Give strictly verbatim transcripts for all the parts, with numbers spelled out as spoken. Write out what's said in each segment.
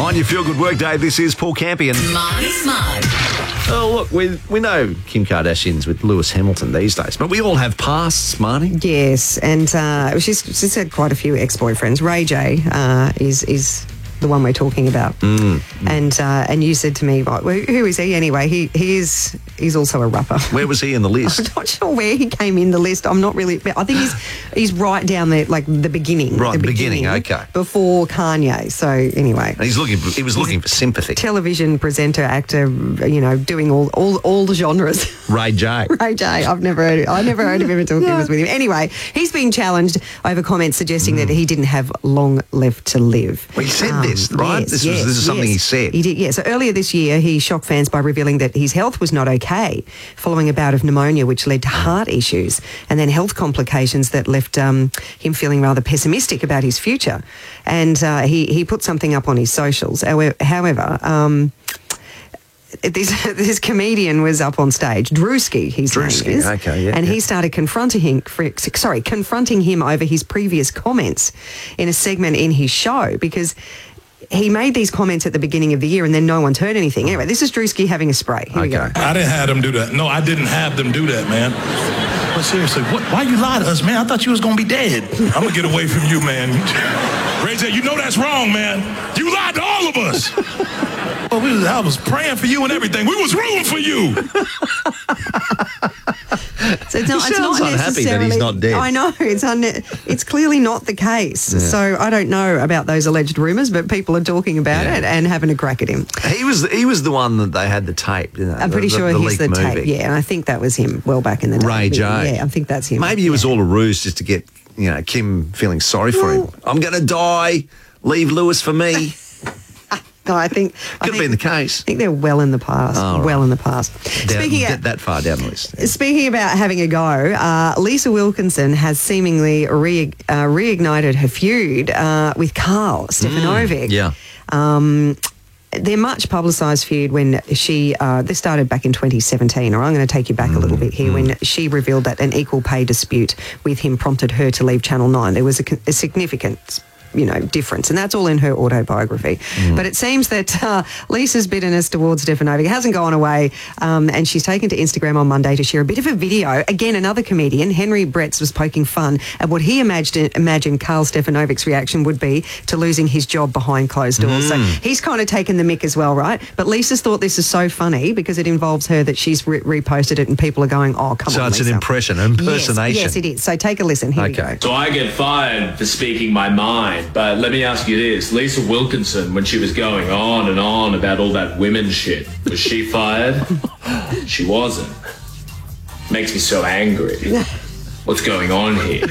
On your Feel Good Workday, this is Paul Campion. Marty Smart. Oh, look, we we know Kim Kardashian's with Lewis Hamilton these days, but we all have pasts, Marty. Yes, and uh, she's, she's had quite a few ex-boyfriends. Ray J uh, is is the one we're talking about. Mm, mm. And uh, and you said to me, well, who is he anyway? He he is he's also a rapper. Where was he in the list? I'm not sure where he came in the list. I'm not really. I think he's he's right down there, like the beginning. Right, the beginning. Okay. Before Kanye. So anyway, he's looking. He was looking for sympathy. Television presenter, actor. You know, doing all all all the genres. Ray J. Ray J. I've never heard. I never heard of him until Kim was with him. Anyway, he's been challenged over comments suggesting mm. that he didn't have long left to live. Well, he said um, this, right? Yes, this yes, was this is something yes. he said. He did. Yeah. So earlier this year, he shocked fans by revealing that his health was not okay following a bout of pneumonia, which led to heart issues and then health complications that left um, him feeling rather pessimistic about his future. And uh, he he put something up on his socials. However. however um, This this comedian was up on stage, Drewski, his Drewski, name is, okay, yeah, and yeah. he started confronting him, sorry, confronting him over his previous comments in a segment in his show because he made these comments at the beginning of the year and then no one's heard anything. Anyway, this is Drewski having a spray. Here okay. we go. I didn't have them do that. No, I didn't have them do that, man. But seriously, what, why you lie to us, man? I thought you was gonna be dead. I'm gonna get away from you, man. Ray J, you know that's wrong, man. You lied to all of us. Well, we was, I was praying for you and everything. We was rooting for you. So it's not, he it's sounds not unhappy that he's not dead. I know it's un, it's clearly not the case. Yeah. So I don't know about those alleged rumours, but people are talking about yeah. it and having a crack at him. He was he was the one that they had the tape. You know, I'm pretty the, sure the he's the movie. tape. Yeah, and I think that was him. Well back in the day. Ray J. Yeah, I think that's him. Maybe it was all a ruse just to get you know Kim feeling sorry for well, him. I'm going to die. Leave Lewis for me. No, I think could have been the case. I think they're well in the past. Oh, right. Well in the past. Down, Speaking get of, that far down the list. Yeah. Speaking about having a go, uh, Lisa Wilkinson has seemingly re, uh, reignited her feud uh, with Carl Stefanovic. Mm, yeah. Um, They're much publicised feud when she, uh, this started back in twenty seventeen, or I'm going to take you back mm, a little bit here, mm. when she revealed that an equal pay dispute with him prompted her to leave Channel nine. There was a, a significant you know, difference. And that's all in her autobiography. Mm. But it seems that uh, Lisa's bitterness towards Stefanovic hasn't gone away, um, and she's taken to Instagram on Monday to share a bit of a video. Again, another comedian, Henry Bretz, was poking fun at what he imagined, imagined Carl Stefanovic's reaction would be to losing his job behind closed doors. Mm. So he's kind of taken the mick as well, right? But Lisa's thought this is so funny because it involves her that she's re- reposted it and people are going, oh, come so on, it's Lisa. an impression, an impersonation. Yes, yes, it is. So take a listen. Here okay. we go. So I get fired for speaking my mind. But let me ask you this. Lisa Wilkinson, when she was going on and on about all that women shit, was she fired? She wasn't. Makes me so angry. What's going on here?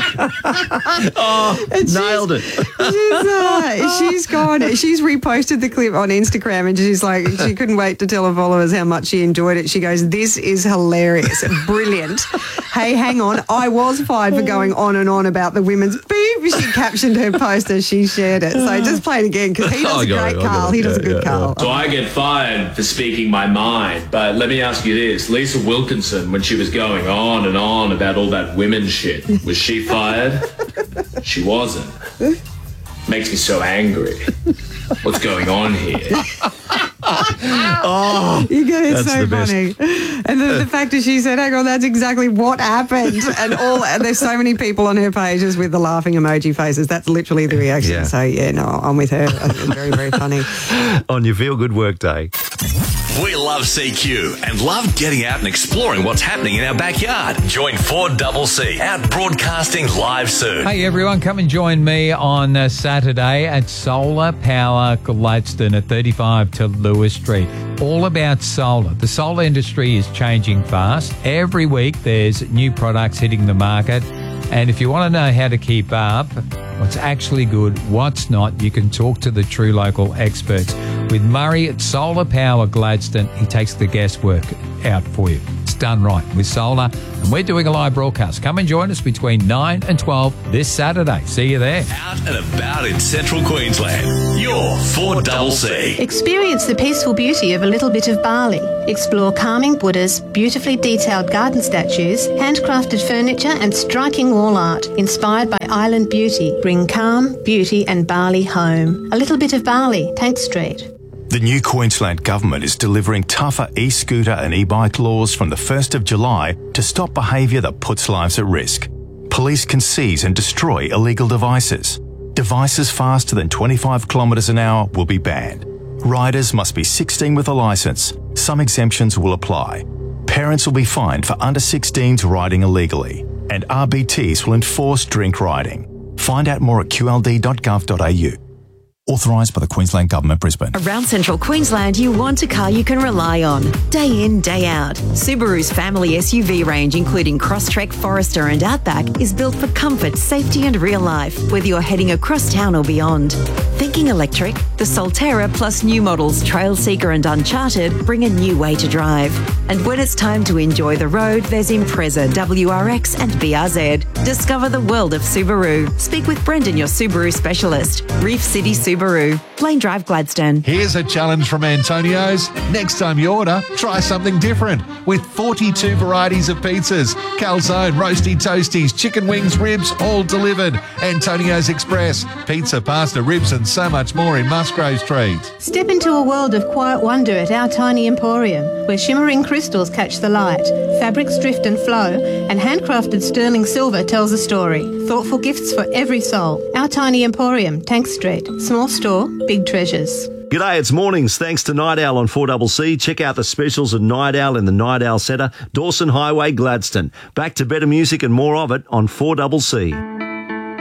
Oh, nailed it. She's, uh, she's gone. She's reposted the clip on Instagram and she's like, she couldn't wait to tell her followers how much she enjoyed it. She goes, this is hilarious. Brilliant. Hey, hang on. I was fired for going on and on about the women's beef. She captioned her post as she shared it. So just play it again because he does a great it, Carl. It, he does yeah, a good yeah, Carl. So I get fired for speaking my mind. But let me ask you this. Lisa Wilkinson, when she was going on and on about all that women shit, was she fired? She wasn't. Makes me so angry. What's going on here? Oh, you get it, so the funny. And the, the fact that she said, hang on, that's exactly what happened. And all and there's so many people on her pages with the laughing emoji faces. That's literally the reaction. Yeah. So, yeah, no, I'm with her. I think it was very, very funny. On your Feel Good Work Day. We love C Q and love getting out and exploring what's happening in our backyard. Join four C C out broadcasting live soon. Hey everyone, come and join me on uh, Saturday at Solar Power Gladstone at thirty-five to Lewis Street. All about solar. The solar industry is changing fast. Every week there's new products hitting the market. And if you want to know how to keep up, what's actually good, what's not, you can talk to the true local experts. With Murray at Solar Power Gladstone, he takes the guesswork out for you. It's done right with solar, and we're doing a live broadcast. Come and join us between nine and twelve this Saturday. See you there. Out and about in central Queensland. You're four C. Experience the peaceful beauty of a little bit of Bali. Explore calming Buddhas, beautifully detailed garden statues, handcrafted furniture and striking wall art inspired by island beauty. Bring calm, beauty and Bali home. A little bit of Bali, Tank Street. The new Queensland Government is delivering tougher e-scooter and e-bike laws from the first of July to stop behaviour that puts lives at risk. Police can seize and destroy illegal devices. Devices faster than twenty-five kilometres an hour will be banned. Riders must be sixteen with a licence. Some exemptions will apply. Parents will be fined for under sixteens riding illegally. And R B Ts will enforce drink riding. Find out more at q l d dot gov dot a u. Authorised by the Queensland Government, Brisbane. Around Central Queensland, you want a car you can rely on, day in, day out. Subaru's family S U V range, including Crosstrek, Forester and Outback, is built for comfort, safety and real life, whether you're heading across town or beyond. Thinking electric? The Solterra plus new models Trailseeker and Uncharted bring a new way to drive. And when it's time to enjoy the road, there's Impreza, W R X and B R Z. Discover the world of Subaru. Speak with Brendan, your Subaru specialist. Reef City Subaru. Plain Drive, Gladstone. Here's a challenge from Antonio's. Next time you order, try something different. With forty-two varieties of pizzas, calzone, roasty toasties, chicken wings, ribs, all delivered. Antonio's Express. Pizza, pasta, ribs and so much more in Musgrave Street. Step into a world of quiet wonder at Our Tiny Emporium, where shimmering crystals catch the light, fabrics drift and flow, and handcrafted sterling silver tells a story. Thoughtful gifts for every soul. Our Tiny Emporium, Tank Street. Small store, big treasures. G'day, it's mornings. Thanks to Night Owl on four C C. Check out the specials at Night Owl in the Night Owl Centre, Dawson Highway, Gladstone. Back to better music and more of it on four C C.